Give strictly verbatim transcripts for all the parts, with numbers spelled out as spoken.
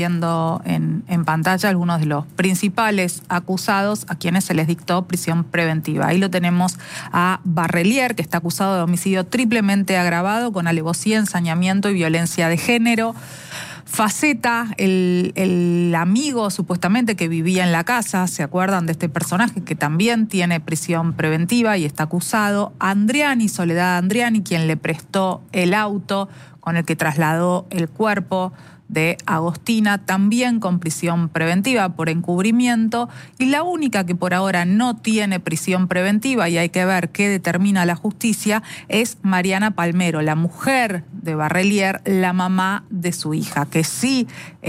viendo en, en pantalla algunos de los principales acusados a quienes se les dictó prisión preventiva. Ahí lo tenemos a Barrelier, que está acusado de homicidio triplemente agravado con alevosía, ensañamiento y violencia de género. Faceta, el, el amigo supuestamente que vivía en la casa, ¿se acuerdan de este personaje que también tiene prisión preventiva y está acusado? Andriani, Soledad Andriani, quien le prestó el auto con el que trasladó el cuerpo de Agostina, también con prisión preventiva por encubrimiento, y la única que por ahora no tiene prisión preventiva, y hay que ver qué determina la justicia, es Mariana Palmero, la mujer de Barrelier, la mamá de su hija, que sí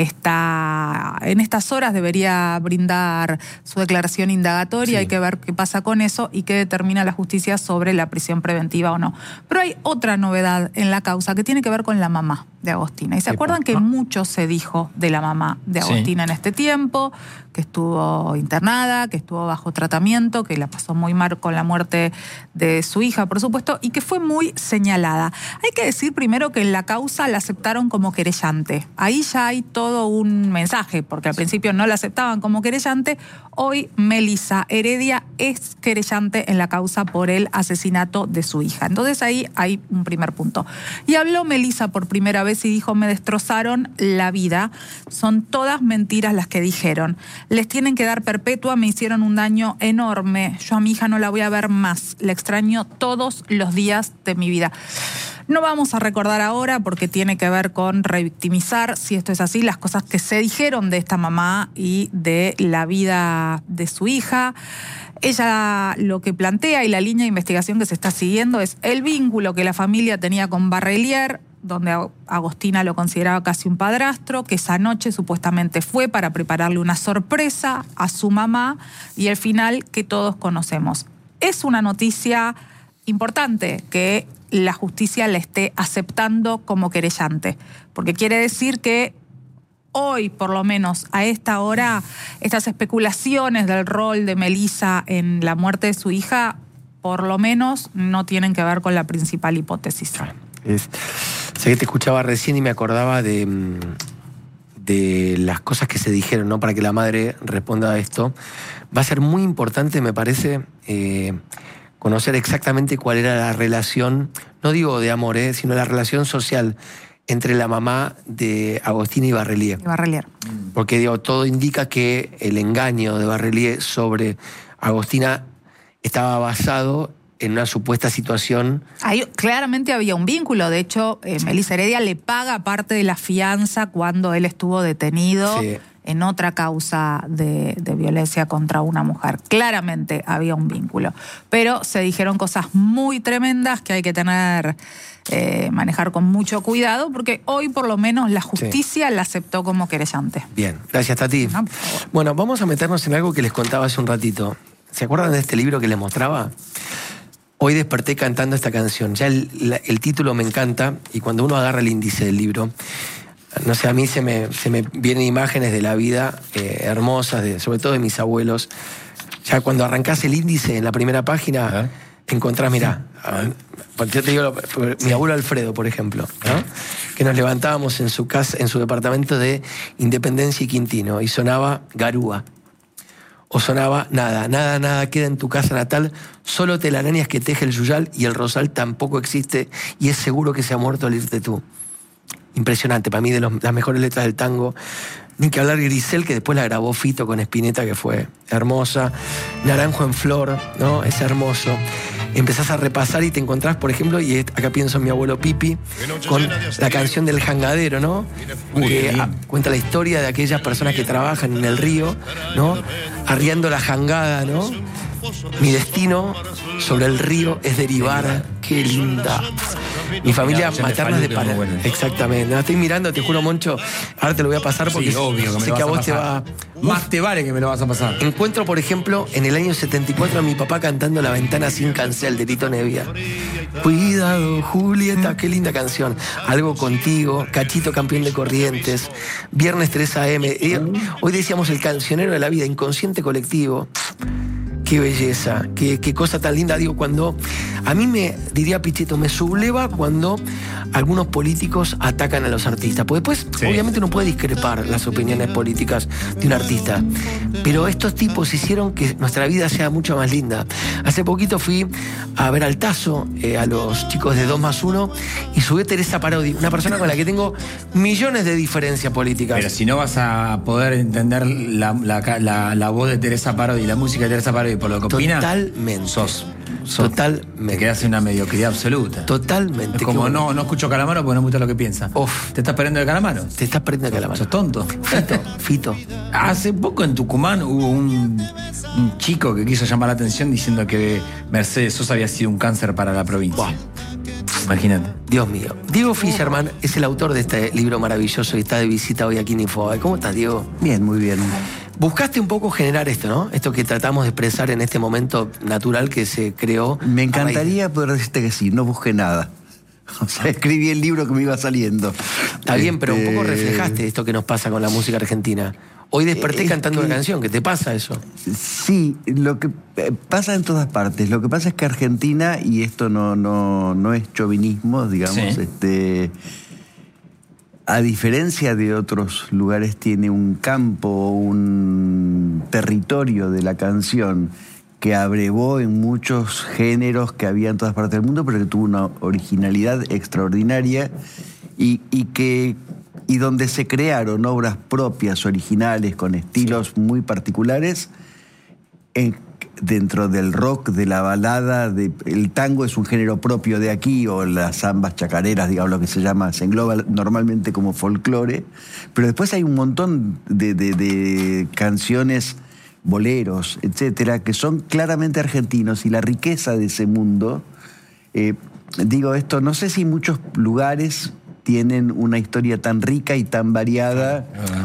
está en estas horas, debería brindar su declaración indagatoria. Sí. Hay que ver qué pasa con eso y qué determina la justicia sobre la prisión preventiva o no. Pero hay otra novedad en la causa que tiene que ver con la mamá de Agostina. ¿Y se acuerdan que mucho se dijo de la mamá de Agostina sí. en este tiempo? Que estuvo internada, que estuvo bajo tratamiento, que la pasó muy mal con la muerte de su hija, por supuesto, y que fue muy señalada. Hay que decir primero que en la causa la aceptaron como querellante. Ahí ya hay todo un mensaje, porque al principio no la aceptaban como querellante. Hoy Melissa Heredia es querellante en la causa por el asesinato de su hija. Entonces ahí hay un primer punto. Y habló Melissa por primera vez y dijo: me destrozaron la vida, son todas mentiras las que dijeron. Les tienen que dar perpetua, me hicieron un daño enorme. Yo a mi hija no la voy a ver más. La extraño todos los días de mi vida. No vamos a recordar ahora porque tiene que ver con revictimizar, si esto es así, las cosas que se dijeron de esta mamá y de la vida de su hija. Ella lo que plantea y la línea de investigación que se está siguiendo es el vínculo que la familia tenía con Barrelier, donde Agostina lo consideraba casi un padrastro, que esa noche supuestamente fue para prepararle una sorpresa a su mamá, y el final que todos conocemos. Es una noticia importante que la justicia la esté aceptando como querellante, porque quiere decir que hoy, por lo menos a esta hora, estas especulaciones del rol de Melissa en la muerte de su hija, por lo menos no tienen que ver con la principal hipótesis. Es, sé que te escuchaba recién y me acordaba de, de las cosas que se dijeron, ¿no? Para que la madre responda a esto. Va a ser muy importante, me parece, eh, conocer exactamente cuál era la relación, no digo de amor, eh, sino la relación social entre la mamá de Agostina y Barrelier. Y Barrelier. Porque digo, todo indica que el engaño de Barrelier sobre Agostina estaba basado en una supuesta situación. Ahí claramente había un vínculo. De hecho, eh, sí. Melissa Heredia le paga parte de la fianza cuando él estuvo detenido sí. en otra causa de, de violencia contra una mujer. Claramente había un vínculo. Pero se dijeron cosas muy tremendas que hay que tener, eh, manejar con mucho cuidado, porque hoy por lo menos la justicia sí. la aceptó como querellante. Bien, gracias Tati. No, bueno, vamos a meternos en algo que les contaba hace un ratito. ¿Se acuerdan de este libro que les mostraba? Hoy desperté cantando esta canción. Ya el, la, el título me encanta, y cuando uno agarra el índice del libro, no sé, a mí se me, se me vienen imágenes de la vida eh, hermosas, de, sobre todo de mis abuelos. Ya cuando arrancás el índice en la primera página, encontrás, mirá, sí. yo te digo, mi abuelo Alfredo, por ejemplo, ¿no? Que nos levantábamos en su casa, en su departamento de Independencia y Quintino, y sonaba Garúa. O sonaba nada, nada, nada queda en tu casa natal, solo telarañas que teje el yuyal, y el rosal tampoco existe, y es seguro que se ha muerto al irte tú. Impresionante, para mí de los, las mejores letras del tango. Ni que hablar Grisel, que después la grabó Fito con Spinetta, que fue hermosa. Naranjo en flor, ¿no? Es hermoso. Empezás a repasar y te encontrás, por ejemplo, y acá pienso en mi abuelo Pipi, con la canción del jangadero, ¿no? Que a, cuenta la historia de aquellas personas que trabajan en el río, ¿no? Arriando la jangada, ¿no? Mi destino sobre el río es derivar. Qué linda. Mi familia materna es de Paraná. Bueno. Exactamente. No, estoy mirando, te juro, Moncho. Ahora te lo voy a pasar porque sí, obvio, que sé que a vos a te va. Más te vale que me lo vas a pasar. Encuentro, por ejemplo, en el año setenta y cuatro a mi papá cantando La ventana sin cancel de Tito Nevia. Cuidado, Julieta, qué linda canción. Algo contigo, Cachito campeón de Corrientes, Viernes tres a eme. Hoy decíamos el cancionero de la vida, inconsciente colectivo. Qué belleza, qué, qué cosa tan linda. Digo, cuando a mí me, diría Pichetto, me subleva cuando algunos políticos atacan a los artistas. Porque después, sí, obviamente uno puede discrepar las opiniones políticas de un artista. Pero estos tipos hicieron que nuestra vida sea mucho más linda. Hace poquito fui a ver al Tazo, eh, a los chicos de dos más uno, y subió Teresa Parodi, una persona con la que tengo millones de diferencias políticas. Pero si no vas a poder entender la, la, la, la voz de Teresa Parodi y la música de Teresa Parodi por lo que opina, totalmente. Sos, sos Totalmente. Te quedas en una mediocridad absoluta. Totalmente. Es como no, no escucho Calamaro porque no me gusta lo que piensa. Uf. ¿Te estás perdiendo de Calamaro? Te estás perdiendo de Calamaro. Sos tonto. Fito, Fito. Hace poco en Tucumán hubo un, un chico que quiso llamar la atención diciendo que Mercedes Sosa había sido un cáncer para la provincia. Wow. Imagínate. Dios mío. Diego Fischerman es el autor de este libro maravilloso y está de visita hoy aquí en Infobae. ¿Cómo estás, Diego? Bien, muy bien. Buscaste un poco generar esto, ¿no? Esto que tratamos de expresar en este momento natural que se creó. Me encantaría poder decirte que sí, no busqué nada. O sea, escribí el libro que me iba saliendo. Está bien, pero un poco reflejaste esto que nos pasa con la música argentina. Hoy desperté es cantando que, una canción. ¿Qué te pasa eso? Sí, lo que pasa en todas partes. Lo que pasa es que Argentina, y esto no, no, no es chauvinismo, digamos, sí, este, a diferencia de otros lugares, tiene un campo, un territorio de la canción que abrevó en muchos géneros que había en todas partes del mundo, pero que tuvo una originalidad extraordinaria y, y que... y donde se crearon obras propias, originales, con estilos muy particulares, en, dentro del rock, de la balada, de, el tango es un género propio de aquí, o las zambas chacareras, digamos lo que se llama, se engloba normalmente como folclore, pero después hay un montón de, de, de canciones, boleros, etcétera, que son claramente argentinos, y la riqueza de ese mundo, eh, digo esto, no sé si muchos lugares tienen una historia tan rica y tan variada, uh-huh.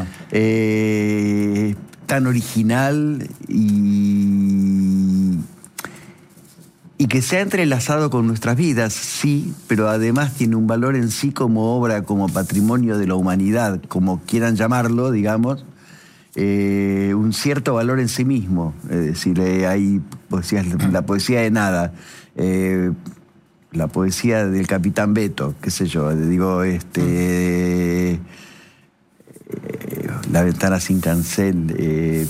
eh, tan original y, y que se ha entrelazado con nuestras vidas, sí, pero además tiene un valor en sí como obra, como patrimonio de la humanidad, como quieran llamarlo, digamos, eh, un cierto valor en sí mismo. Es decir, eh, hay poesías, la poesía de nada, eh, la poesía del Capitán Beto, qué sé yo, digo, este, eh, La ventana sin cancel, eh,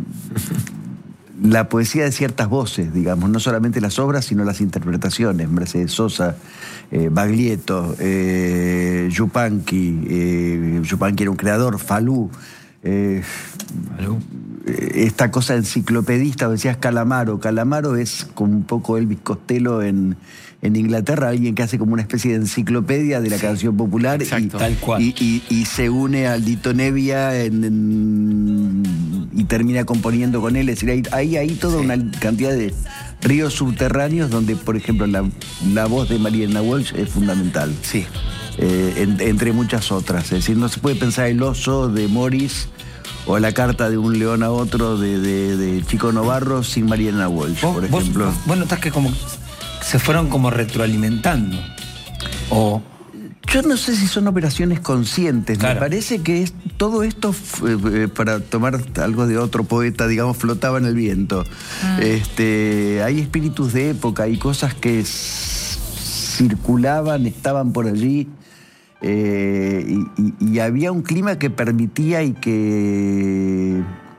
la poesía de ciertas voces, digamos, no solamente las obras, sino las interpretaciones. Mercedes Sosa, eh, Baglietto, eh, Yupanqui, eh, Yupanqui era un creador, Falú, eh, Falú. Esta cosa enciclopedista, decías Calamaro. Calamaro es como un poco Elvis Costello en, en Inglaterra, alguien que hace como una especie de enciclopedia de la canción popular. Exacto, y, tal cual. Y, y, y se une al Lito Nevia en, en, y termina componiendo con él. Es decir, hay, hay ahí toda sí. una cantidad de ríos subterráneos donde, por ejemplo, la, la voz de Mariana Walsh es fundamental. Sí. Eh, en, entre muchas otras. Es decir, no se puede pensar El oso de Morris o La carta de un león a otro de, de, de Chico Novarro sin Mariana Walsh, ¿Vos, por ejemplo. Vos, vos notás que como se fueron como retroalimentando. O... Yo no sé si son operaciones conscientes. Claro. Me parece que es, todo esto, eh, para tomar algo de otro poeta, digamos, flotaba en el viento. Ah. Este, hay espíritus de época, hay cosas que circulaban, estaban por allí. Eh, y, y, y había un clima que permitía y que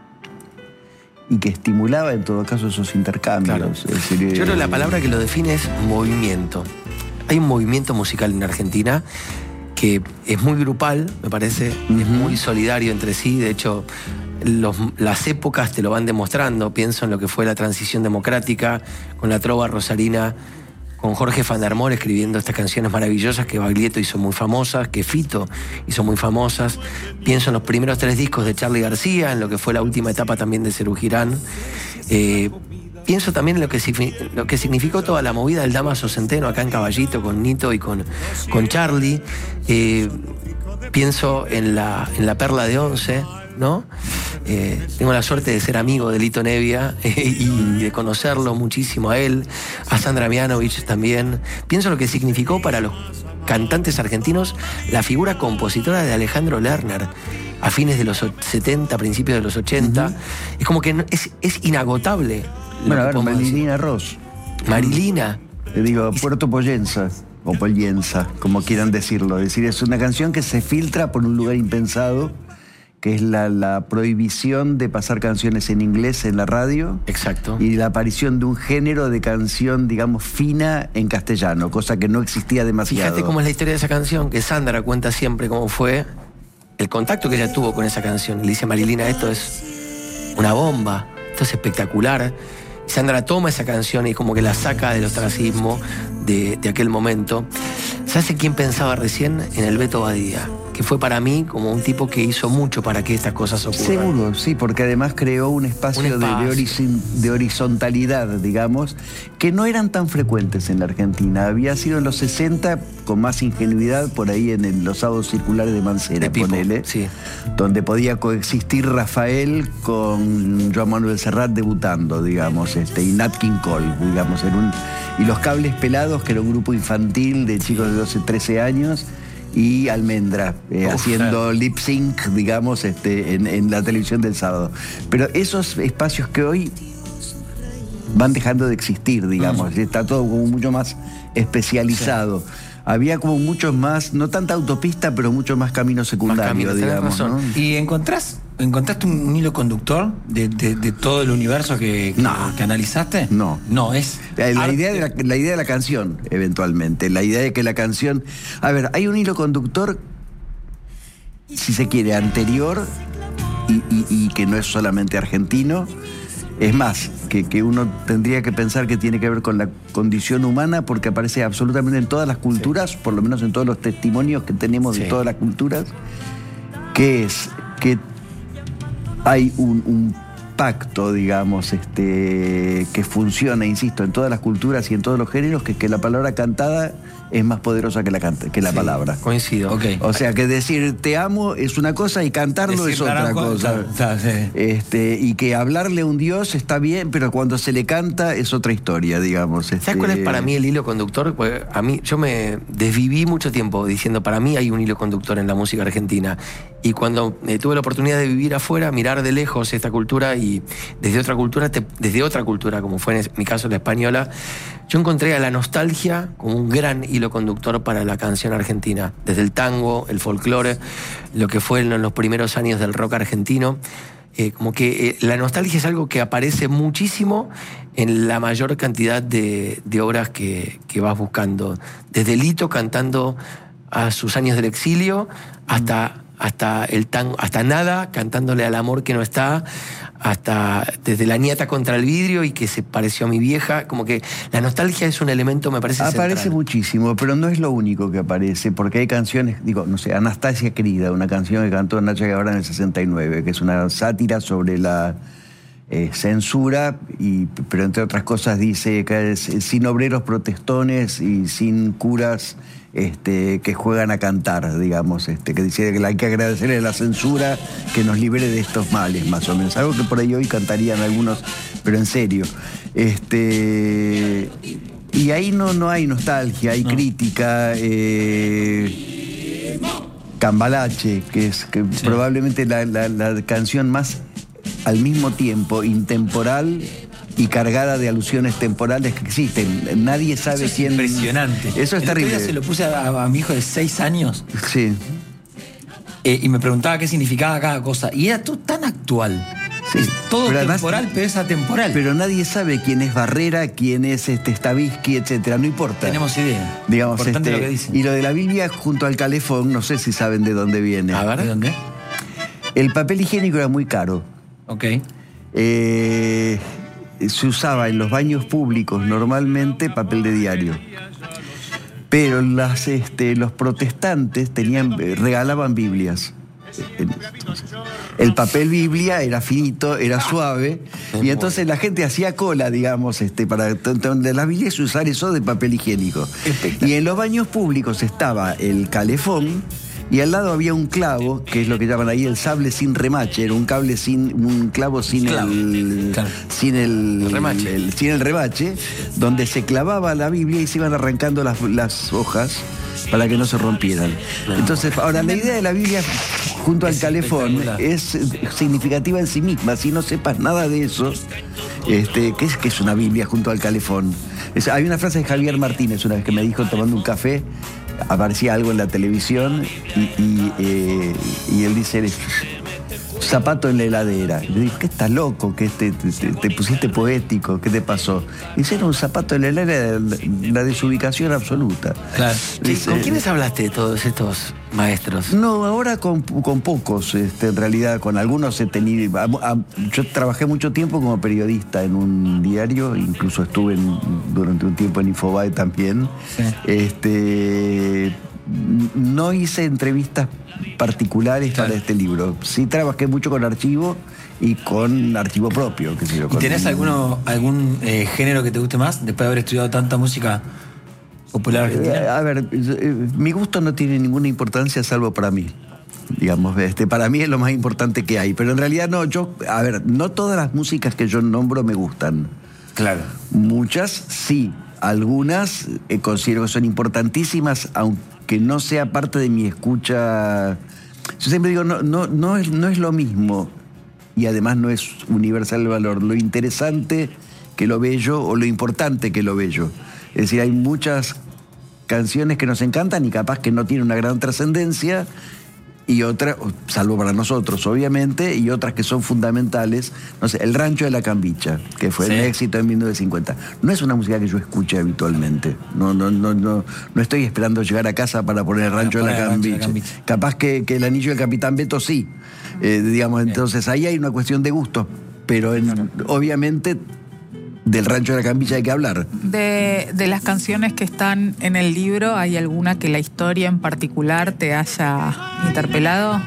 y que estimulaba en todo caso esos intercambios. Claro. Es decir, yo creo que la palabra que lo define es movimiento. Hay un movimiento musical en Argentina que es muy grupal, me parece, uh-huh. es muy solidario entre sí. De hecho, los, las épocas te lo van demostrando. Pienso en lo que fue la transición democrática con la trova rosarina, con Jorge Van der Moor escribiendo estas canciones maravillosas que Baglietto hizo muy famosas, que Fito hizo muy famosas. Pienso en los primeros tres discos de Charly García, en lo que fue la última etapa también de Serú Girán. Eh, pienso también en lo que, lo que significó toda la movida del Dámaso Centeno acá en Caballito, con Nito y con, con Charly. Eh, pienso en la, en la Perla de Once, ¿no? Eh, tengo la suerte de ser amigo de Lito Nevia eh, y de conocerlo muchísimo a él, a Sandra Mianovich también. Pienso lo que significó para los cantantes argentinos la figura compositora de Alejandro Lerner a fines de los setenta, principios de los ochenta. Uh-huh. Es como que es, es inagotable Bueno, a ver, Marilina Ross. Marilina. Le digo, Puerto Poyenza, o Poyenza, como quieran decirlo. Es decir, es una canción que se filtra por un lugar impensado, que es la, la prohibición de pasar canciones en inglés en la radio. Exacto. Y la aparición de un género de canción, digamos, fina en castellano, cosa que no existía demasiado. Fíjate cómo es la historia de esa canción, que Sandra cuenta siempre cómo fue el contacto que ella tuvo con esa canción. Le dice a Marilina, esto es una bomba, esto es espectacular. Y Sandra toma esa canción y como que la saca del ostracismo de, de aquel momento. ¿Sabes en quién pensaba recién? En el Beto Badía, que fue para mí como un tipo que hizo mucho para que estas cosas ocurran. Seguro, sí, porque además creó un espacio, un espacio. De, de, horiz de horizontalidad, digamos, que no eran tan frecuentes en la Argentina. Había sido en los sesenta, con más ingenuidad, por ahí en el, los sábados circulares de Mancera, de Pipo, ponele, sí. Donde podía coexistir Rafael con Joan Manuel Serrat debutando, digamos, este, y Nat King Cole, digamos, en un, y Los Cables Pelados, que era un grupo infantil de chicos de doce, trece años, y Almendra, eh, Uf, haciendo claro. lip sync, digamos, este, en, en la televisión del sábado. Pero esos espacios que hoy van dejando de existir, digamos, mm. está todo como mucho más especializado. Sí. Había como muchos más, no tanta autopista, pero mucho más camino secundario, más camino, digamos. ¿No? ¿Y encontrás, encontraste un, un hilo conductor de, de, de todo el universo que, que, no. que analizaste? No. No, es... La, la, idea de la, la idea de la canción, eventualmente. La idea de que la canción... A ver, hay un hilo conductor, si se quiere, anterior y, y, y que no es solamente argentino. Es más, que, que uno tendría que pensar que tiene que ver con la condición humana, porque aparece absolutamente en todas las culturas, sí. Por lo menos en todos los testimonios que tenemos sí. de todas las culturas, que es que hay un, un pacto, digamos, este, que funciona, insisto, en todas las culturas y en todos los géneros, que, que la palabra cantada es más poderosa que la, que la sí, palabra. Coincido. Okay. O sea, que decir te amo es una cosa y cantarlo decir, es otra cosa. Está, sí. este, y que hablarle a un Dios está bien, pero cuando se le canta es otra historia, digamos. Este... ¿Sabes cuál es para mí el hilo conductor? Pues a mí, yo me desviví mucho tiempo diciendo, para mí hay un hilo conductor en la música argentina. Y cuando eh, tuve la oportunidad de vivir afuera, mirar de lejos esta cultura y desde otra cultura, te, desde otra cultura, como fue en mi caso la española, yo encontré a la nostalgia como un gran hilo conductor para la canción argentina. Desde el tango, el folclore, lo que fue en los primeros años del rock argentino. Eh, como que eh, la nostalgia es algo que aparece muchísimo en la mayor cantidad de, de obras que, que vas buscando. Desde Lito cantando a sus años del exilio hasta... hasta el tango, hasta Nada, cantándole al amor que no está, hasta desde La nieta contra el vidrio y que se pareció a mi vieja. Como que la nostalgia es un elemento, me parece, aparece central. Muchísimo, pero no es lo único que aparece, porque hay canciones, digo, no sé, Anastasia Querida, una canción que cantó Nacha Guevara en el sesenta y nueve, que es una sátira sobre la eh, censura, y, pero entre otras cosas dice que es sin obreros protestones y sin curas Este, que juegan a cantar, digamos, este, que dice que hay que agradecerle a la censura que nos libere de estos males, más o menos. Algo que por ahí hoy cantarían algunos, pero en serio. Este, y ahí no, no hay nostalgia, hay no. crítica. Eh, Cambalache, que es que sí. probablemente la, la, la canción más al mismo tiempo intemporal y cargada de alusiones temporales que existen. Nadie sabe Eso es quién... impresionante. Eso es el terrible. Otro día se lo puse a, a mi hijo de seis años. Sí. Eh, y me preguntaba qué significaba cada cosa. Y era todo tan actual. Sí. Es todo pero temporal, además, pero es atemporal. Pero nadie sabe quién es Barrera, quién es este Stavisky, etcétera. No importa. Tenemos idea. Digamos, Importante este, lo que dicen. Y lo de la Biblia junto al calefón, no sé si saben de dónde viene. A ver, ¿de dónde? El papel higiénico era muy caro. Ok. Eh... Se usaba en los baños públicos normalmente papel de diario. Pero las, este, los protestantes tenían, regalaban Biblias. Entonces, el papel Biblia era finito, era suave, y entonces la gente hacía cola, digamos, este, para de las Biblias usar eso de papel higiénico. Y en los baños públicos estaba el calefón. Y al lado había un clavo, que es lo que llaman ahí el sable sin remache, era un cable sin, un clavo sin clavo. el, claro. sin el, el remache, el, sin el remache, donde se clavaba la Biblia y se iban arrancando las, las hojas para que no se rompieran. Entonces, ahora, la idea de la Biblia junto al calefón es significativa en sí misma. Si no sepas nada de eso, este, ¿qué es que es una Biblia junto al calefón? Es, hay una frase de Javier Martínez una vez que me dijo tomando un café, aparecía algo en la televisión y, y, eh, y él dice, zapato en la heladera. Y le dije, ¿qué estás loco? ¿Qué te, te, te pusiste poético? ¿Qué te pasó? Y dice, era un zapato en la heladera, la desubicación absoluta. Claro. Dice, ¿Con quiénes hablaste de todos estos maestros? No, ahora con, con pocos, este, en realidad, con algunos he tenido... A, a, yo trabajé mucho tiempo como periodista en un diario, incluso estuve en, durante un tiempo en Infobae también. Sí. Este, no hice entrevistas particulares claro. para este libro. Sí trabajé mucho con archivo y con archivo propio. Que sé yo, ¿Y tenés con, alguno, algún eh, género que te guste más después de haber estudiado tanta música popular argentina? Eh, a ver, eh, mi gusto no tiene ninguna importancia salvo para mí. Digamos, este, para mí es lo más importante que hay. Pero en realidad no, yo, a ver, no todas las músicas que yo nombro me gustan. Claro. Muchas sí. Algunas eh, considero que son importantísimas, aunque no sea parte de mi escucha. Yo siempre digo, no, no, no, es, no es lo mismo, y además no es universal el valor, lo interesante que lo bello o lo importante que lo bello. Es decir, hay muchas canciones que nos encantan y capaz que no tienen una gran trascendencia, y otras, salvo para nosotros, obviamente, y otras que son fundamentales. No sé, El Rancho de la Cambicha, que fue sí. un éxito en mil novecientos cincuenta. No es una música que yo escuche habitualmente. No, no, no, no, no estoy esperando llegar a casa para poner El Rancho, de la, Cambicha. de la Cambicha. Capaz que, que El Anillo del Capitán Beto sí. Eh, digamos, Bien. Entonces ahí hay una cuestión de gustos, pero en, claro. obviamente del Rancho de la Cambicha hay que hablar. De, de las canciones que están en el libro, ¿hay alguna que la historia en particular te haya interpelado?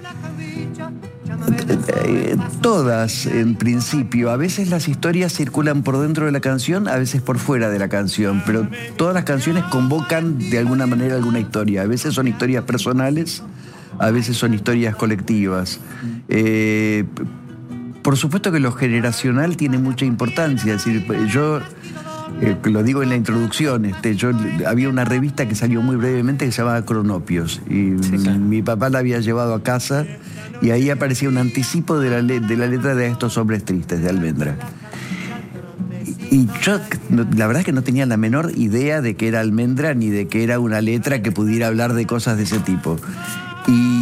Eh, todas, en principio. A veces las historias circulan por dentro de la canción, a veces por fuera de la canción, pero todas las canciones convocan de alguna manera alguna historia. A veces son historias personales, a veces son historias colectivas. Eh, Por supuesto que lo generacional tiene mucha importancia. Es decir, yo eh, lo digo en la introducción, este, yo, había una revista que salió muy brevemente que se llamaba Cronopios. Y sí, claro. mi papá la había llevado a casa y ahí aparecía un anticipo de la, le- de la letra de Estos Hombres Tristes, de Almendra. Y, y yo, la verdad es que no tenía la menor idea de que era Almendra ni de que era una letra que pudiera hablar de cosas de ese tipo. Y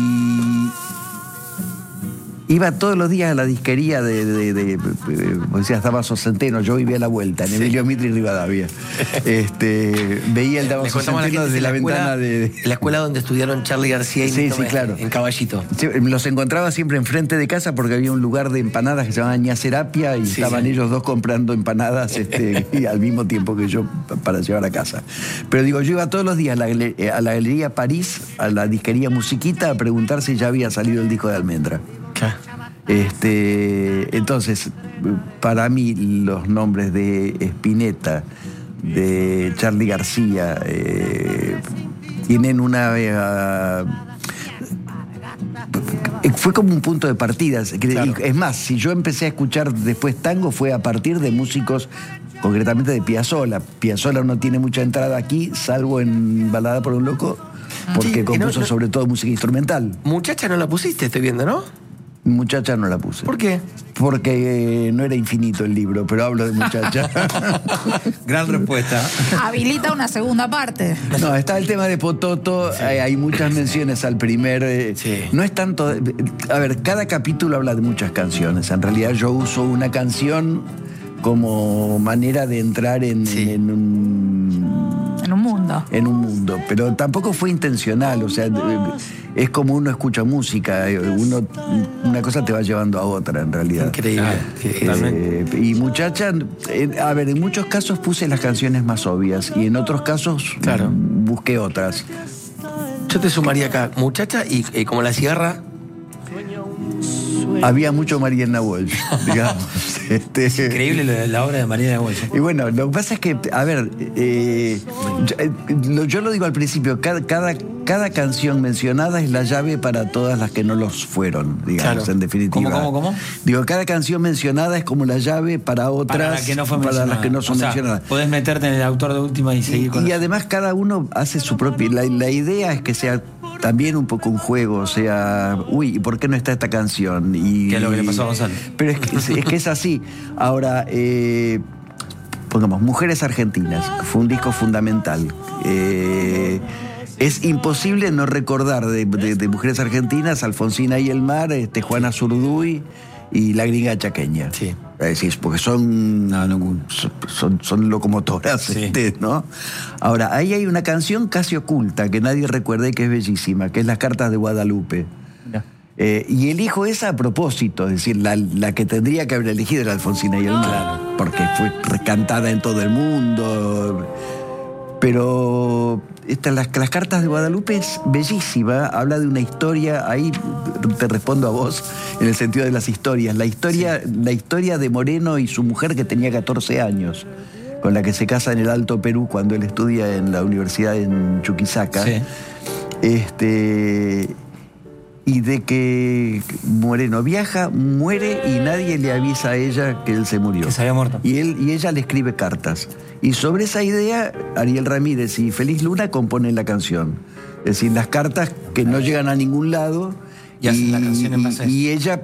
iba todos los días a la disquería de, de, de, de, de decías Damaso Centeno, yo vivía a la vuelta, en Emilio sí. Mitre y Rivadavia. Este, veía el Damaso Centeno desde la, la escuela, ventana de... La escuela donde estudiaron Charly García y sí, Nito sí, claro. en Caballito. Sí, los encontraba siempre enfrente de casa porque había un lugar de empanadas que se llamaba Ñacerapia y sí, estaban sí. ellos dos comprando empanadas este, y al mismo tiempo que yo para llevar a casa. Pero digo, yo iba todos los días a la, a la Galería París, a la disquería Musiquita, a preguntar si ya había salido el disco de Almendra. Claro. Este, entonces, para mí los nombres de Spinetta, de Charly García, eh, tienen una... Eh, fue como un punto de partida. Claro. Es más, si yo empecé a escuchar después tango fue a partir de músicos, concretamente de Piazzolla. Piazzolla no tiene mucha entrada aquí, salvo en Balada por un Loco, porque sí, compuso no, no, sobre todo música instrumental. Muchacha no la pusiste, estoy viendo, ¿no? Muchacha no la puse. ¿Por qué? Porque no era infinito el libro, pero hablo de Muchacha. Gran respuesta. Habilita una segunda parte. No, está el tema de Pototo, sí. hay, hay muchas menciones al primer... Eh, sí. No es tanto... A ver, cada capítulo habla de muchas canciones. En realidad yo uso una canción como manera de entrar en, sí. en, en un... En un mundo. En un mundo. Pero tampoco fue intencional, o sea... Es como uno escucha música, uno, una cosa te va llevando a otra, en realidad. Increíble. Ah, eh, y Muchacha, eh, a ver, en muchos casos puse las canciones más obvias y en otros casos claro. busqué otras. Yo te sumaría acá, Muchacha y eh, como La Cigarra. había mucho Mariana Walsh, digamos. Este, es increíble la, la obra de Mariana Walsh. Y bueno, lo que pasa es que, a ver, eh, yo, eh, lo, yo lo digo al principio, cada, cada, cada canción mencionada es la llave para todas las que no los fueron, digamos, claro. En definitiva. ¿Cómo, cómo, cómo? Digo, cada canción mencionada es como la llave para otras, para, la que no fue para las que no son o sea, mencionadas. Podés meterte en el autor de última y seguir y, con Y eso. además cada uno hace su propia... La, la idea es que sea también un poco un juego, o sea, uy, ¿por qué no está esta canción? Y, ¿qué es lo que le pasó a Gonzalo? Pero es que es, es, que es así. Ahora, eh, pongamos, Mujeres Argentinas, fue un disco fundamental. Eh, es imposible no recordar de, de, de Mujeres Argentinas, Alfonsina y el Mar, este, Juana Zurduy y La Gringa Chaqueña. Sí. Es decir, porque son, no, no, son, son locomotoras, sí. este, ¿no? Ahora, ahí hay una canción casi oculta que nadie recuerda y que es bellísima, que es Las Cartas de Guadalupe. Yeah. Eh, y elijo esa a propósito, es decir, la, la que tendría que haber elegido era Alfonsina y el Mar, claro. Porque fue cantada en todo el mundo. Pero esta, las, las Cartas de Guadalupe es bellísima, habla de una historia, ahí te respondo a vos, en el sentido de las historias. La historia, sí. la historia de Moreno y su mujer que tenía catorce años, con la que se casa en el Alto Perú cuando él estudia en la universidad en Chuquisaca. Sí. Este, y de que Moreno viaja, muere y nadie le avisa a ella que él se murió. Que se había muerto. Y, él, y ella le escribe cartas. Y sobre esa idea, Ariel Ramírez y Feliz Luna componen la canción. Es decir, las cartas que no llegan a ningún lado. Y, y, la canción en base a eso. Y ella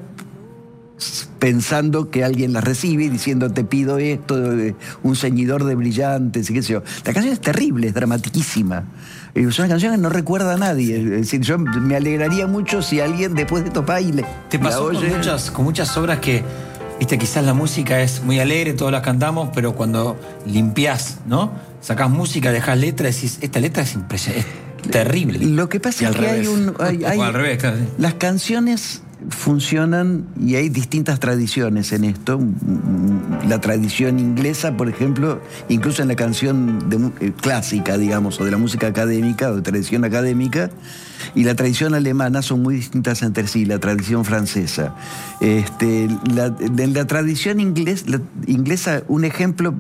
pensando que alguien las recibe y diciendo te pido esto, un ceñidor de brillantes y qué sé yo. La canción es terrible, es dramatiquísima. Es una canción que no recuerda a nadie. Es decir, yo me alegraría mucho si alguien después de topar y le te pasó la oye. Con, muchas, con muchas obras que, viste, quizás la música es muy alegre, todas las cantamos, pero cuando limpiás, ¿no? Sacás música, dejás letra, decís, esta letra es impresionante, es terrible. Lo que pasa es que hay un... Hay, hay, o al revés, claro. Las canciones funcionan y hay distintas tradiciones en esto. La tradición inglesa, por ejemplo, incluso en la canción de, eh, clásica, digamos, o de la música académica o de tradición académica, y la tradición alemana son muy distintas entre sí, la tradición francesa. Este, la, en la tradición inglés, la, inglesa, un ejemplo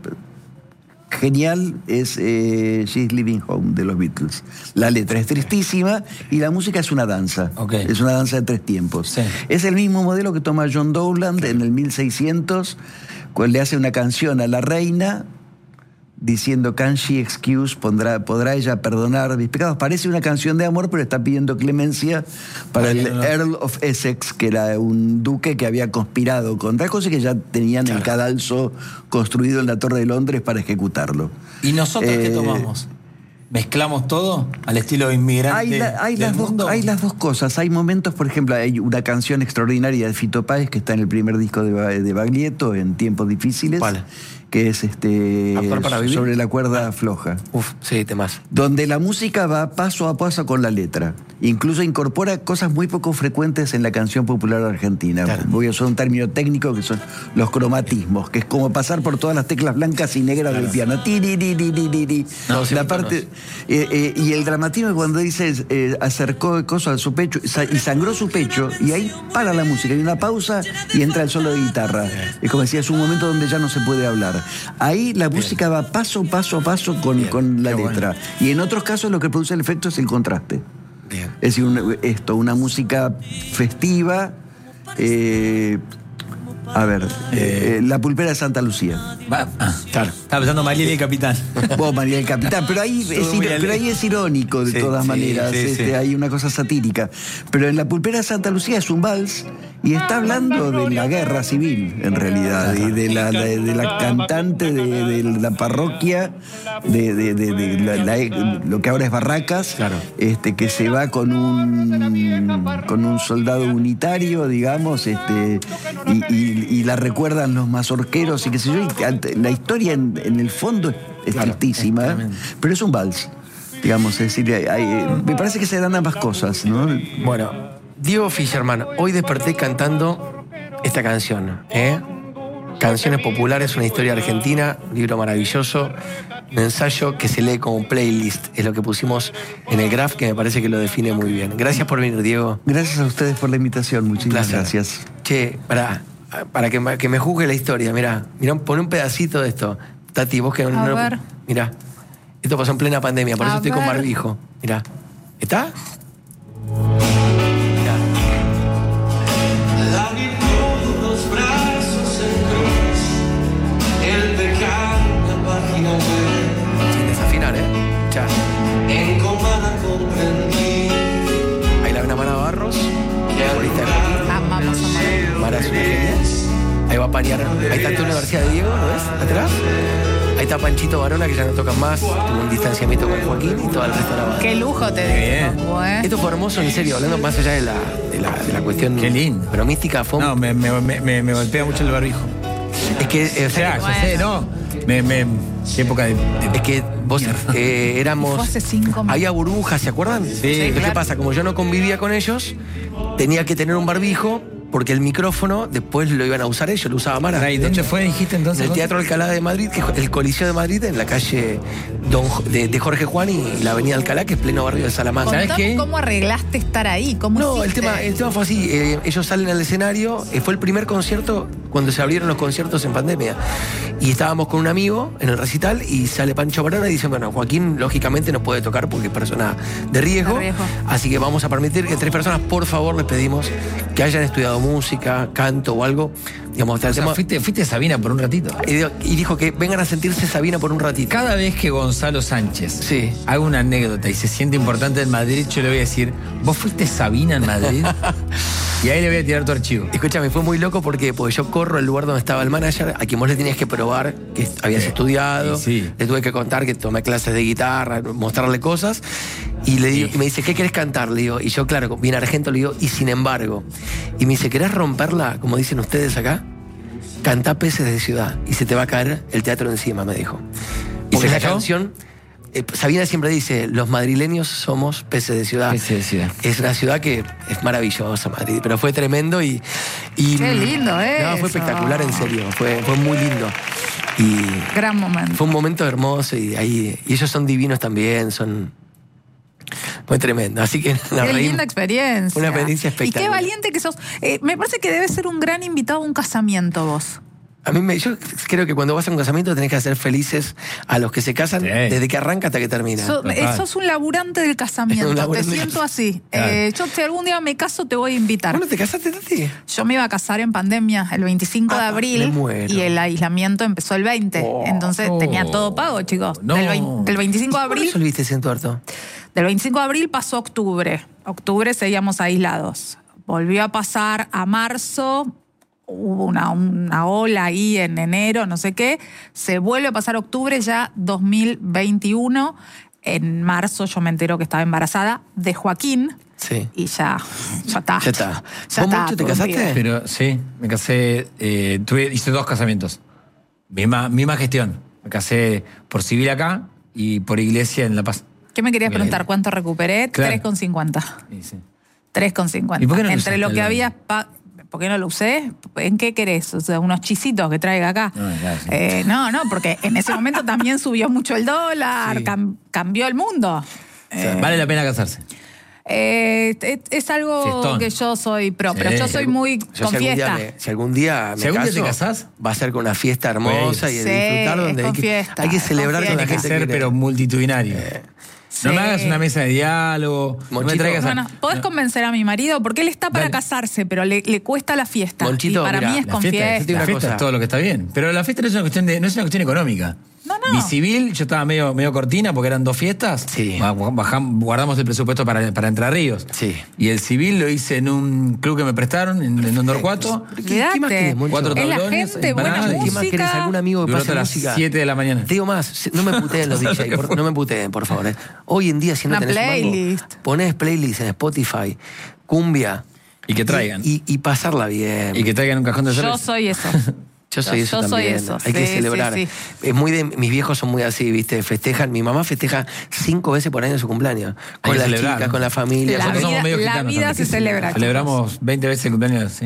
genial es eh, She's Living Home de los Beatles. La letra es tristísima y la música es una danza. Okay. Es una danza de tres tiempos. Sí. Es el mismo modelo que toma John Dowland en el mil seiscientos, cuando le hace una canción a la reina diciendo "Can she excuse?", ¿podrá, podrá ella perdonar mis pecados? Parece una canción de amor, pero está pidiendo clemencia para Ay, el no. Earl of Essex, que era un duque que había conspirado contra cosas que ya tenían claro. el cadalso construido en la Torre de Londres para ejecutarlo. ¿Y nosotros eh, qué tomamos? ¿Mezclamos todo al estilo inmigrante hay, la, hay, del las mundo? Dos, hay las dos cosas. Hay momentos, por ejemplo, hay una canción extraordinaria de Fito Páez que está en el primer disco de, de Baglietto, En Tiempos Difíciles. ¿Cuál? Que es este para sobre la cuerda ah. floja. Uf, sí, temas. Donde la música va paso a paso con la letra. Incluso incorpora cosas muy poco frecuentes en la canción popular argentina. Claro. Voy a usar un término técnico que son los cromatismos, que es como pasar por todas las teclas blancas y negras claro. del piano. Tiri, tiri, tiri, tiri. No, la parte, eh, eh, y el dramatismo cuando dice eh, acercó cosas a su pecho y sangró su pecho, y ahí para la música, hay una pausa y entra el solo de guitarra. Es como decía, es un momento donde ya no se puede hablar. Ahí la Bien. música va paso, paso a paso con, con la Qué letra. Bueno. Y en otros casos lo que produce el efecto es el contraste. Bien. Es decir, un, esto, una música festiva. Eh, a ver, eh, eh, La Pulpera de Santa Lucía. Va, ah, claro. Estaba pensando Mariel y el Capitán. Vos, Mariel y el Capitán. Pero ahí, es, pero ahí es irónico, de sí, todas sí, maneras. Sí, este, sí. Hay una cosa satírica. Pero en La Pulpera de Santa Lucía es un vals y está hablando de la guerra civil, en realidad. Y de la, de, de la cantante de, de la parroquia, de, de, de, de la, la, lo que ahora es Barracas, claro. este, que se va con un, con un soldado unitario, digamos, este, y, y y la recuerdan los mazorqueros y qué sé yo, y la historia en, en el fondo es, es claro, tristísima, ¿eh? Pero es un vals, digamos, es decir, hay, hay, me parece que se dan ambas cosas, ¿no? Bueno, Diego Fischerman, hoy desperté cantando esta canción, ¿eh? Canciones populares, una historia argentina, libro maravilloso. Un ensayo que se lee como playlist. Es lo que pusimos en el graph, que me parece que lo define muy bien. Gracias por venir, Diego. Gracias a ustedes por la invitación. Muchísimas gracias. Che, para, para que, que me juzgue la historia, mirá, mirá, pon un pedacito de esto. Tati, vos que no... A no ver. Mirá. Esto pasó en plena pandemia, por A eso estoy ver. con barbijo. Mirá. ¿Está? La virtud, los brazos en cruz, el pecado, la página web, Sin desafinar, ¿eh? Ya. en coma la comprendí. Ahí la ven a Mara Barros, favorita de Joaquín. Amamos a Mara. Mara es una genia. Ahí va a pañar. Ahí está Antonio García de Diego, ¿lo ves? Atrás. Ahí está Panchito Varona, que ya no tocan más. Tuvo un distanciamiento con Joaquín y todo el resto de la banda. Qué lujo te bien. digo, Papu, ¿eh? Esto fue hermoso, en serio, hablando más allá de la, de la, de la cuestión. Qué lindo. Pero mística, fue un- No, me, me, me, me- me golpea mucho el barbijo. Es que, eh, o O sea, sea, ya sé, ¿no? Me, me, qué época de... de- es que vos eh, éramos. Fue hace cinco meses. Había burbujas, ¿se acuerdan? Sí, Entonces, claro. ¿qué pasa? Como yo no convivía con ellos, tenía que tener un barbijo, porque el micrófono después lo iban a usar ellos, lo usaba Mara. Pará, ¿y dónde fue, dijiste En entonces? el Teatro Alcalá de Madrid, que es el Coliseo de Madrid, en la calle Don, Jo- de, de Jorge Juan y la avenida Alcalá, que es pleno barrio de Salamanca. ¿Sabes Contame qué? cómo arreglaste estar ahí, cómo No, el hiciste? tema, el tema fue así. eh, ellos salen al escenario. eh, fue el primer concierto cuando se abrieron los conciertos en pandemia. Y estábamos con un amigo en el recital y sale Pancho Varona y dice, bueno, Joaquín lógicamente no puede tocar porque es persona de riesgo. De riesgo. Así que vamos a permitir que tres personas, por favor, les pedimos que hayan estudiado música, canto o algo. Digamos, hasta el O sea, tema- fuiste, fuiste Sabina por un ratito. y digo- y dijo que vengan a sentirse Sabina por un ratito. Cada vez que Gonzalo Sánchez Sí. haga una anécdota y se siente importante en Madrid, yo le voy a decir, ¿vos fuiste Sabina en Madrid? Y ahí le voy a tirar tu archivo. Escúchame, fue muy loco porque, porque yo corro al lugar donde estaba el manager, a quien vos le tenías que probar que habías Sí. estudiado. Y sí. Le tuve que contar que tomé clases de guitarra, mostrarle cosas. Y, le digo, Sí. y me dice, ¿qué querés cantar? Le digo, y yo, claro, bien argento, le digo, y sin embargo. Y me dice, ¿querés romperla, como dicen ustedes acá? Cantá Peces de Ciudad y se te va a caer el teatro encima, me dijo. ¿Y Porque se esa cayó? canción, eh, Sabina siempre dice, los madrileños somos peces de ciudad. Peces de ciudad. Es una ciudad que es maravillosa, Madrid, pero fue tremendo y... y Qué lindo No, eso. fue espectacular, en serio, fue, fue muy lindo. Y Gran momento. fue un momento hermoso y ahí y ellos son divinos también, son... Fue tremendo, así que nos Qué reímos. linda experiencia. Una experiencia Y qué espectacular. valiente que sos. Eh, me parece que debes ser un gran invitado a un casamiento vos. A mí me, yo creo que cuando vas a un casamiento tenés que hacer felices a los que se casan Sí. desde que arranca hasta que termina. So- total. eh, sos un laburante del casamiento. Un Te laburante del siento así. Claro. Eh, yo, si algún día me caso, te voy a invitar. ¿Vos no te casaste, Tati? Yo me iba a casar en pandemia el veinticinco de Ah, abril me muero. y el aislamiento empezó el veinte. Oh, Entonces no. tenía todo pago, chicos. No. Del, vein- del veinticinco de ¿Cómo abril. resolviste ese entuerto? Del veinticinco de abril pasó a octubre. Octubre seguíamos aislados. Volvió a pasar a marzo. Hubo una, una ola ahí en enero, no sé qué. Se vuelve a pasar octubre ya dos mil veintiuno. En marzo yo me entero que estaba embarazada de Joaquín. Sí. Y ya, ya está. Ya está. Ya ¿Vos está, mucho te todo casaste? bien. Pero sí, me casé, eh, tuve, hice dos casamientos. Misma, misma gestión. Me casé por civil acá y por iglesia en La Paz. ¿Qué me querías Bien. preguntar? ¿Cuánto recuperé? Claro. tres con cincuenta. Sí, sí. tres con cincuenta. ¿Y por qué no lo Entre usaste lo que el- había... pa- ¿Por qué no lo usé? ¿En qué querés? O sea, unos chisitos que traiga acá. No, claro, sí. Eh, no, no, porque en ese momento también subió mucho el dólar, Sí. cam- cambió el mundo. O sea, vale la pena casarse. Eh, es, es algo Fiestón. que yo soy pro, pero Sí. yo soy muy Yo con si algún, día fiesta. me, si algún día me Si algún día caso, te casás, va a ser con una fiesta hermosa y de Sí, disfrutar es donde hay con que, fiesta, hay que es celebrar con con la Tiene que gente ser, que pero multitudinario. No Sí. me hagas una mesa de diálogo. No me Monchito. traigas a- Bueno, podés no. convencer a mi marido porque él está para Dale. casarse, pero le, le cuesta la fiesta. Monchito, y para mira, mí es La con fiesta, fiesta. yo te digo la una fiesta cosa. es todo lo que está bien. Pero la fiesta no es una cuestión, de, no es una cuestión económica. No, no. Mi civil, yo estaba medio, medio cortina porque eran dos fiestas. Sí. Ba- bajam- guardamos el presupuesto para, para Entre Ríos. Sí. Y el civil lo hice en un club que me prestaron, en, en Torcuato. ¿Qué, qué más Olvídate. querés, Moncho? Cuatro Es la tablones, gente, buena empanadas. ¿Qué más querés? música. ¿Algún amigo que Duró pase hasta las música? siete de la mañana. Te digo más, no me puteen los D J, por- no me puteen, por favor. eh. Hoy en día, si no Una tenés un mango, playlist. ponés playlist en Spotify, cumbia. Y que traigan. Y, y- y pasarla bien. Y que traigan un cajón de Yo cerveza. soy eso. Yo soy Yo- eso yo soy también. eso, Hay que sí, celebrar. sí, Es muy de, mis viejos son muy así, ¿viste? Festejan. Mi mamá festeja cinco veces por año su cumpleaños. Con que las celebrar, chicas, ¿no? con la familia. La con- Nosotros somos vida- medio la gitanos vida también. se celebra, Celebramos veinte veces el cumpleaños, sí.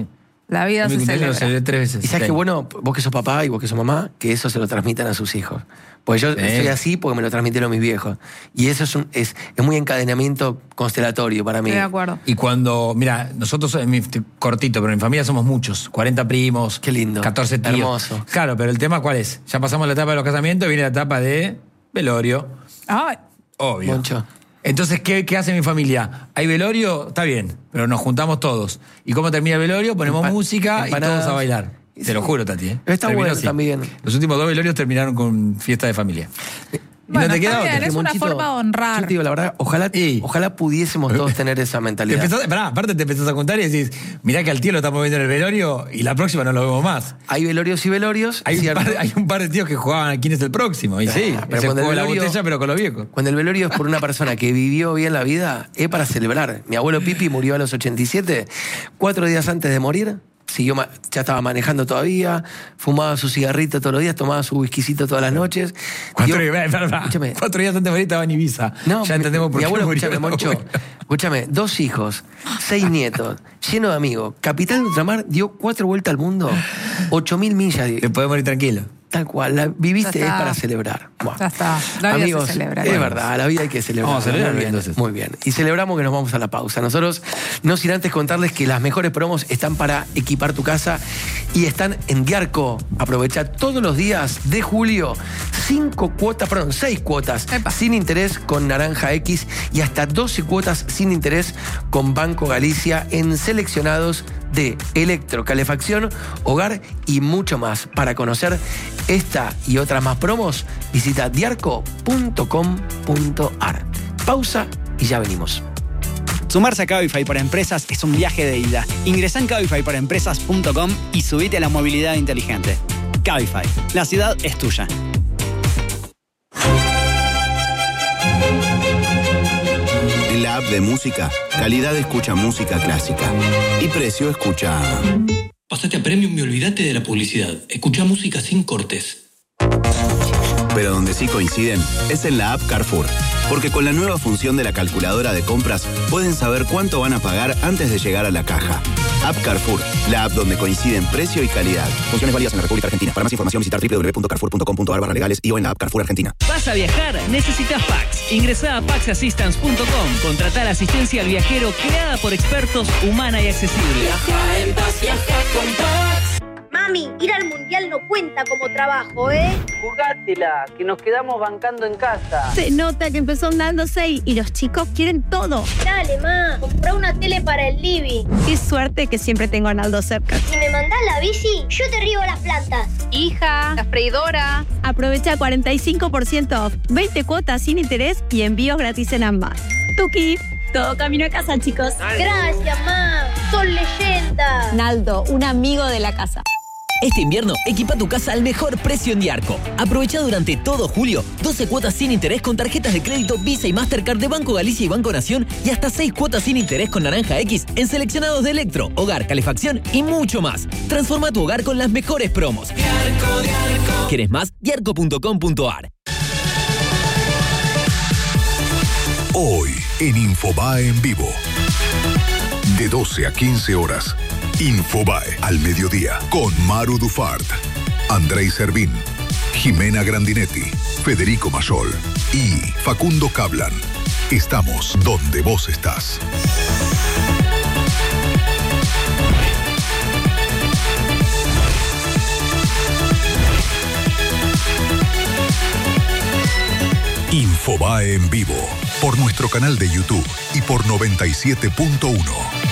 La vida se celebra. Lo celebré tres veces. Y sabes que bueno, vos que sos papá y vos que sos mamá, que eso se lo transmitan a sus hijos. Porque yo Sí. soy así porque me lo transmitieron mis viejos. Y eso es, un, es, es muy encadenamiento constelatorio para mí. Estoy de acuerdo. Y cuando, mira, nosotros, en mi, cortito, pero en mi familia somos muchos, cuarenta primos, Qué lindo. catorce tíos. Hermoso. Claro, pero el tema ¿cuál es? Ya pasamos la etapa de los casamientos, viene la etapa de velorio, Ay, obvio. Moncho. Entonces, ¿qué, ¿qué hace mi familia? ¿Hay velorio? Está bien, pero nos juntamos todos. ¿Y cómo termina el velorio? Ponemos Empa- música empanadas. y todos a bailar. Te lo juro, Tati. ¿eh? Está Terminó bueno así. también. Los últimos dos velorios terminaron con fiesta de familia. Y Bueno, no te queda está otra. bien, es una Monchito, forma de honrar. Yo te digo la verdad, ojalá, Y- ojalá pudiésemos todos tener esa Te mentalidad. empezás, pará, aparte te empezás a contar y decís, mirá que al tío lo estamos viendo en el velorio y la próxima no lo vemos más. Hay velorios y velorios. Hay un, ¿cierto? par, hay un par de tíos que jugaban a quién es el próximo. Y sí, pero se cuando jugó el la velorio- botella, pero con los viejos. Cuando el velorio es por una persona que vivió bien la vida, es para celebrar. Mi abuelo Pipi murió a los ochenta y siete, cuatro días antes de morir. Siguió, ma- ya estaba manejando todavía, fumaba su cigarrito todos los días, tomaba su whiskycito todas las noches. Cuatro, Dio- días- pará, pará. Escúchame. Cuatro días antes de morir estaba en Ibiza. No, ya mi- entendemos por mi qué abuelo, murió. escúchame, Moncho, escúchame, dos hijos, seis nietos, lleno de amigos. Capitán de Ultramar dio cuatro vueltas al mundo, ocho mil millas. Te puedes morir tranquilo. Tal cual, la viviste Ya es está. para celebrar. Bueno, Ya está. La vida amigos, se celebra. es verdad, la vida hay que celebrar. Vamos a celebrar, muy bien, entonces. muy bien. Y celebramos que nos vamos a la pausa. Nosotros, no sin antes contarles que las mejores promos están para equipar tu casa y están en Diarco. Aprovecha todos los días de julio, cinco cuotas, perdón, seis cuotas Epa. sin interés con Naranja X y hasta doce cuotas sin interés con Banco Galicia en seleccionados de electro, calefacción, hogar y mucho más. Para conocer esta y otras más promos, visita diarco punto com punto ar. Pausa y ya venimos. Sumarse a Cabify para empresas es un viaje de ida. Ingresá en cabify para empresas punto com y subite a la movilidad inteligente. Cabify, la ciudad es tuya. En la app de música, calidad escucha música clásica. Y precio escucha... Pásate a Premium y olvídate de la publicidad. Escucha música sin cortes. Pero donde sí coinciden es en la app Carrefour. Porque con la nueva función de la calculadora de compras, pueden saber cuánto van a pagar antes de llegar a la caja. App Carrefour, la app donde coinciden precio y calidad. Funciones válidas en la República Argentina. Para más información visitar w w w punto carrefour punto com punto ar barra legales y o en la app Carrefour Argentina. ¿Vas a viajar? ¿Necesitas Pax? Ingresá a pax assistance punto com. Contratá la asistencia al viajero creada por expertos, humana y accesible. Viaja en paz, viaja con Pax. Mami, ir al mundial no cuenta como trabajo, ¿eh? Jugátela, que nos quedamos bancando en casa. Se nota que empezó andando seis y los chicos quieren todo. Dale, ma, comprá una tele para el living. Qué suerte que siempre tengo a Naldo cerca. Si me mandás la bici, yo te riego las plantas. Hija, la freidora. Aprovecha cuarenta y cinco por ciento off, veinte cuotas sin interés y envíos gratis en ambas. Tuki. Todo camino a casa, chicos. Gracias, ma. Son leyendas. Naldo, un amigo de la casa. Este invierno, equipa tu casa al mejor precio en Diarco. Aprovecha durante todo julio doce cuotas sin interés con tarjetas de crédito Visa y Mastercard de Banco Galicia y Banco Nación y hasta seis cuotas sin interés con Naranja X en seleccionados de electro, hogar, calefacción y mucho más. Transforma tu hogar con las mejores promos. Diarco, Diarco. ¿Quieres más? diarco punto com punto ar. Hoy en Infobae en vivo. De doce a quince horas. Infobae al mediodía con Maru Dufart, Andrei Servín, Jimena Grandinetti, Federico Mayol y Facundo Cablan. Estamos donde vos estás. Infobae en vivo por nuestro canal de YouTube y por noventa y siete punto uno.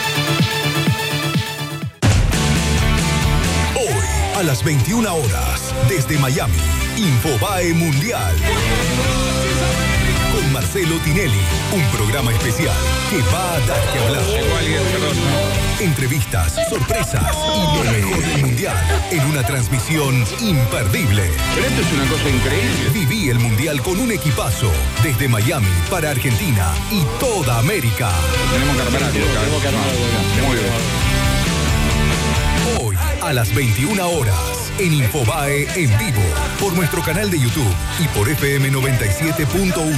A las veintiuna horas, desde Miami, Infobae Mundial. Con Marcelo Tinelli, un programa especial que va a dar que hablar. Entrevistas, sorpresas y lo mejor del Mundial en una transmisión imperdible. Pero esto es una cosa increíble. Viví el Mundial con un equipazo desde Miami para Argentina y toda América. Tenemos que armar algo. Tenemos que armar algo. Muy bien. Hoy, a las veintiuna horas, en Infobae en vivo, por nuestro canal de YouTube y por F M noventa y siete punto uno.